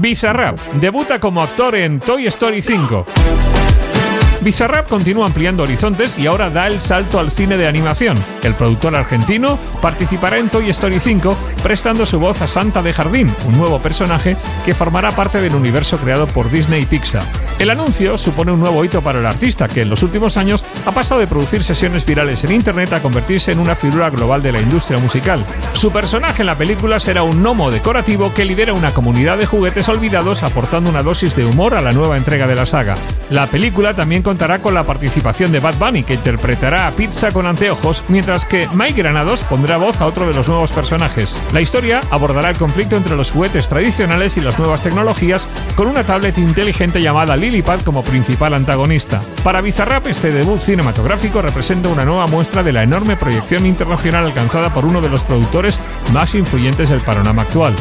Bizarrap debuta como actor en Toy Story 5. Bizarrap continúa ampliando horizontes y ahora da el salto al cine de animación. El productor argentino participará en Toy Story 5 prestando su voz a Santa de Jardín, un nuevo personaje que formará parte del universo creado por Disney y Pixar. El anuncio supone un nuevo hito para el artista que en los últimos años ha pasado de producir sesiones virales en internet a convertirse en una figura global de la industria musical. Su personaje en la película será un gnomo decorativo que lidera una comunidad de juguetes olvidados aportando una dosis de humor a la nueva entrega de la saga. La película también contará con la participación de Bad Bunny, que interpretará a Pizza con anteojos, mientras que Mike Granados pondrá voz a otro de los nuevos personajes. La historia abordará el conflicto entre los juguetes tradicionales y las nuevas tecnologías, con una tablet inteligente llamada Lilipad como principal antagonista. Para Bizarrap, este debut cinematográfico representa una nueva muestra de la enorme proyección internacional alcanzada por uno de los productores más influyentes del panorama actual.